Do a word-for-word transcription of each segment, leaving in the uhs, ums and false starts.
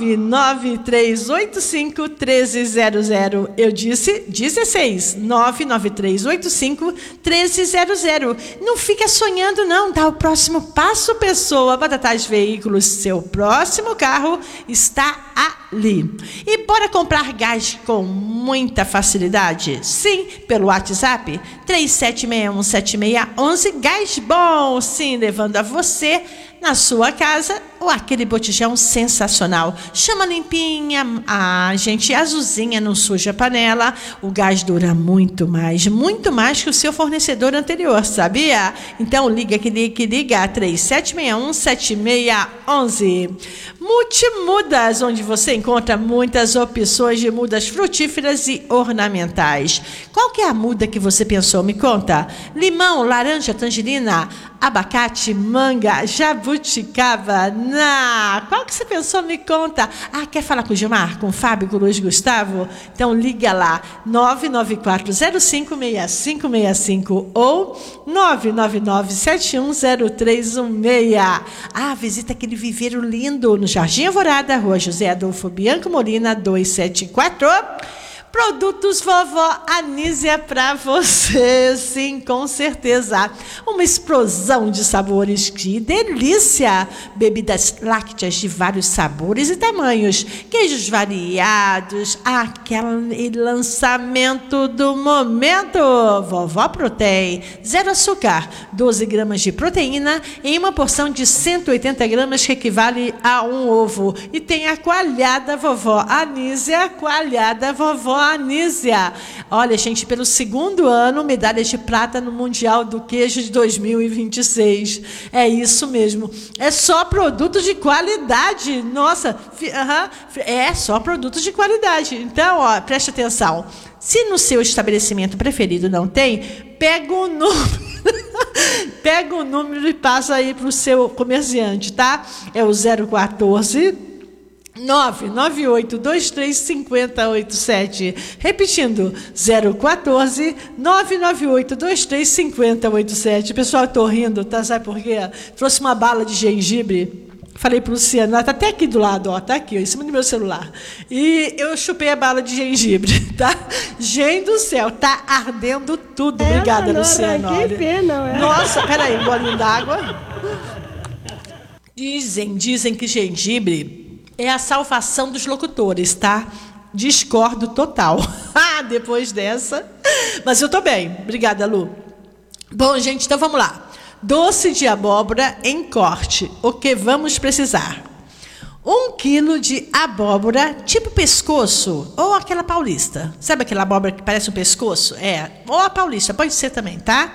nove nove três oito cinco um três zero zero. Eu disse dezesseis. nove nove três oito cinco um três zero zero. Não fica sonhando, não. Dá o próximo passo, pessoa. Batatais Veículos, seu próximo carro está ali. E bora comprar gás com muita facilidade? Sim, pelo WhatsApp três sete seis um sete seis um um. Gás Bom, sim, levando a você na sua casa ou aquele botijão sensacional. Chama limpinha, a gente azulzinha, não suja a panela. O gás dura muito mais, muito mais que o seu fornecedor anterior, sabia? Então liga que liga que liga três sete seis um sete seis um um. Multimudas, onde você encontra muitas opções de mudas frutíferas e ornamentais. Qual que é a muda que você pensou? Me conta. Limão, laranja, tangerina, abacate, manga, jabuticaba. Na, qual que você pensou? Me conta. Ah, quer falar com o Gilmar, com o Fábio, com o Luiz Gustavo? Então liga lá, nove nove quatro zero cinco seis cinco seis cinco ou nove nove nove sete um zero três um seis. Ah, visita aquele viveiro lindo no Jardim Alvorada, Rua José Adolfo Bianco Molina, duzentos e setenta e quatro. Produtos Vovó Anísia para você, sim, com certeza. Uma explosão de sabores, que delícia! Bebidas lácteas de vários sabores e tamanhos, queijos variados, aquele lançamento do momento. Vovó Protein, zero açúcar, doze gramas de proteína em uma porção de cento e oitenta gramas, que equivale a um ovo. E tem a coalhada Vovó Anísia, coalhada Vovó Anísia. Olha, gente, pelo segundo ano, medalha de prata no Mundial do Queijo de dois mil e vinte e seis. É isso mesmo. É só produto de qualidade. Nossa, uh-huh, é só produtos de qualidade. Então, ó, preste atenção. Se no seu estabelecimento preferido não tem, pega o número. Pega o número e passa aí para o seu comerciante, tá? É o zero quatorze nove nove oito dois três cinco zero oito sete. Repetindo, zero quatorze nove nove oito dois três cinco zero oito sete. Pessoal, eu tô rindo, tá? Sabe por quê? Trouxe uma bala de gengibre. Falei pro Luciano, ela tá até aqui do lado, ó, tá aqui, ó, em cima do meu celular. E eu chupei a bala de gengibre, tá? Gente do céu, tá ardendo tudo. É, obrigada, Luciano. Que pena, é. Nossa, peraí, um bolinho d'água. Dizem, dizem que gengibre é a salvação dos locutores, tá? Discordo total. Depois dessa. Mas eu tô bem. Obrigada, Lu. Bom, gente, então vamos lá. Doce de abóbora em corte. O que vamos precisar? Um quilo de abóbora tipo pescoço, ou aquela paulista. Sabe aquela abóbora que parece um pescoço? É, ou a paulista, pode ser também, tá?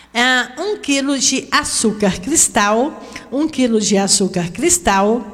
É, um quilo de açúcar cristal, um quilo de açúcar cristal,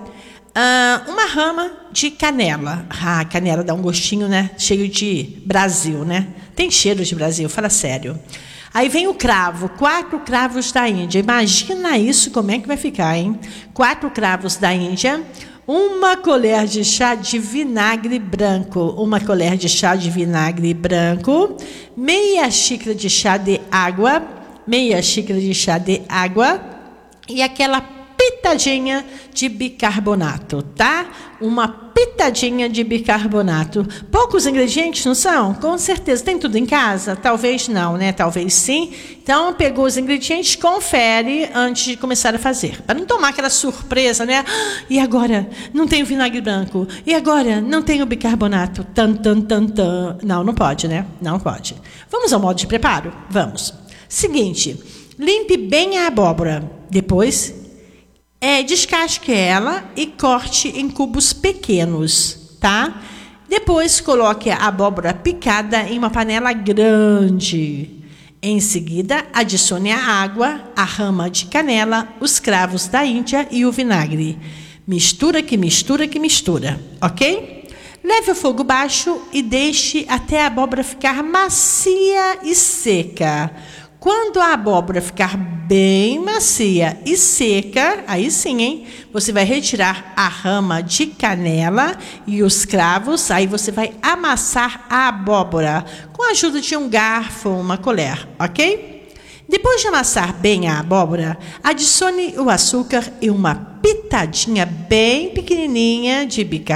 Uh, uma rama de canela. Ah, canela dá um gostinho, né? Cheio de Brasil, né? Tem cheiro de Brasil, fala sério. Aí vem o cravo, quatro cravos da Índia. Imagina isso, como é que vai ficar, hein? Quatro cravos da Índia, uma colher de chá de vinagre branco, uma colher de chá de vinagre branco, meia xícara de chá de água, meia xícara de chá de água e aquela pitadinha de bicarbonato, tá? Uma pitadinha de bicarbonato. Poucos ingredientes, não são? Com certeza. Tem tudo em casa? Talvez não, né? Talvez sim. Então, pegou os ingredientes, confere antes de começar a fazer. Para não tomar aquela surpresa, né? E agora? Não tem o vinagre branco. E agora? Não tem o bicarbonato. Tan, tan, tan, tan. Não, não pode, né? Não pode. Vamos ao modo de preparo? Vamos. Seguinte, limpe bem a abóbora. Depois... É, descasque ela e corte em cubos pequenos, tá? Depois coloque a abóbora picada em uma panela grande. Em seguida, adicione a água, a rama de canela, os cravos da Índia e o vinagre. Mistura que mistura que mistura, ok? Leve ao fogo baixo e deixe até a abóbora ficar macia e seca. Quando a abóbora ficar bem macia e seca, aí sim, hein? Você vai retirar a rama de canela e os cravos, aí você vai amassar a abóbora com a ajuda de um garfo ou uma colher, ok? Depois de amassar bem a abóbora, adicione o açúcar e uma pitadinha bem pequenininha de bicarbonato